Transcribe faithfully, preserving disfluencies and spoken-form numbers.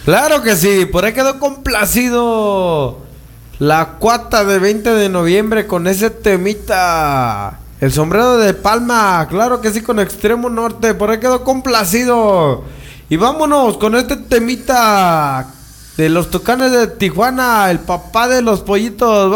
Claro que sí, por ahí quedó complacido la cuata de veinte de noviembre con ese temita. El sombrero de palma, claro que sí, con Extremo Norte, por ahí quedó complacido. Y vámonos con este temita de los Tucanes de Tijuana, el papá de los pollitos.